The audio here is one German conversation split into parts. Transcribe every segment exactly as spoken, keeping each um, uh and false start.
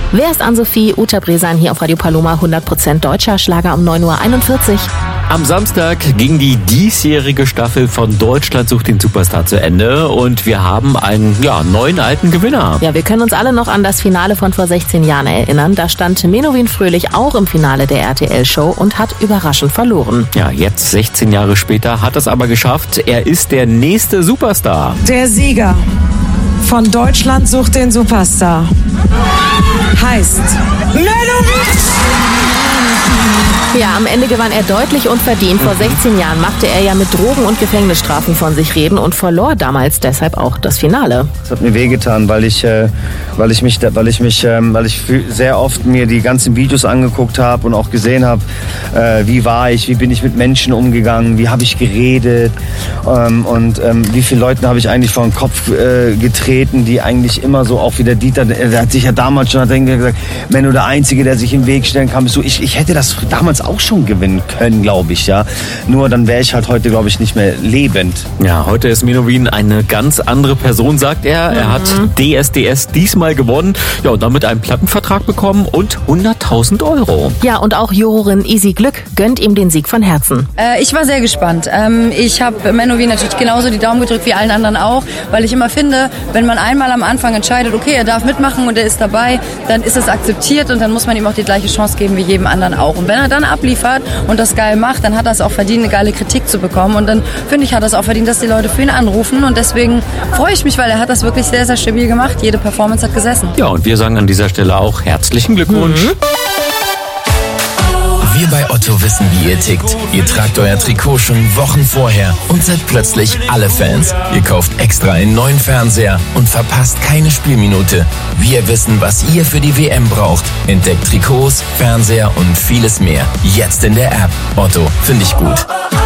Wer ist Ann-Sophie? Uta Bresan hier auf Radio Paloma, hundert Prozent deutscher Schlager um neun Uhr einundvierzig. Am Samstag ging die diesjährige Staffel von Deutschland sucht den Superstar zu Ende und wir haben einen ja, neuen alten Gewinner. Ja, wir können uns alle noch an das Finale von vor sechzehn Jahren erinnern. Da stand Menowin Fröhlich auch im Finale der R T L-Show und hat überraschend verloren. Ja, jetzt sechzehn Jahre später hat es aber geschafft. Er ist der nächste Superstar. Der Sieger von Deutschland sucht den Superstar heißt Menowin. Ja, am Ende gewann er deutlich und verdient. Vor sechzehn Jahren machte er ja mit Drogen- und Gefängnisstrafen von sich reden und verlor damals deshalb auch das Finale. Das hat mir wehgetan, weil ich, äh, weil ich mich, weil ich mich, ähm, weil ich sehr oft mir die ganzen Videos angeguckt habe und auch gesehen habe, äh, wie war ich, wie bin ich mit Menschen umgegangen, wie habe ich geredet ähm, und ähm, wie viele Leuten habe ich eigentlich vor den Kopf äh, getreten, die eigentlich immer so, auch wie der Dieter, der hat sich ja damals schon hat gesagt, wenn du der Einzige, der sich im Weg stellen kann, bist du. Ich, ich hätte das damals auch schon gewinnen können, glaube ich, ja. Nur dann wäre ich halt heute, glaube ich, nicht mehr lebend. Ja, heute ist Menowin eine ganz andere Person, sagt er. Mhm. Er hat D S D S diesmal gewonnen. Ja, und damit einen Plattenvertrag bekommen und hunderttausend Euro. Ja, und auch Jurorin Isi Glück gönnt ihm den Sieg von Herzen. Äh, ich war sehr gespannt. Ähm, ich habe Menowin natürlich genauso die Daumen gedrückt wie allen anderen auch, weil ich immer finde, wenn man einmal am Anfang entscheidet, okay, er darf mitmachen und er ist dabei, dann ist es akzeptiert und dann muss man ihm auch die gleiche Chance geben wie jedem anderen auch. Und wenn er dann abliefert und das geil macht, dann hat er es auch verdient, eine geile Kritik zu bekommen. Und dann, finde ich, hat er es auch verdient, dass die Leute für ihn anrufen. Und deswegen freue ich mich, weil er hat das wirklich sehr, sehr stabil gemacht. Jede Performance hat gesessen. Ja, und wir sagen an dieser Stelle auch herzlichen Glückwunsch. Mhm. Wir bei Otto wissen, wie ihr tickt. Ihr tragt euer Trikot schon Wochen vorher und seid plötzlich alle Fans. Ihr kauft extra einen neuen Fernseher und verpasst keine Spielminute. Wir wissen, was ihr für die W M braucht. Entdeckt Trikots, Fernseher und vieles mehr. Jetzt in der App. Otto, finde ich gut.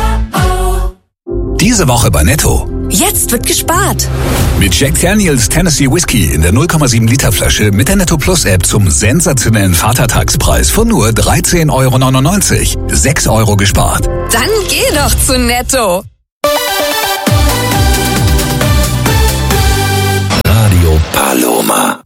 Diese Woche bei Netto. Jetzt wird gespart. Mit Jack Daniels Tennessee Whiskey in der null Komma sieben Liter Flasche mit der Netto Plus App zum sensationellen Vatertagspreis von nur dreizehn Euro neunundneunzig. sechs Euro gespart. Dann geh doch zu Netto. Radio Paloma.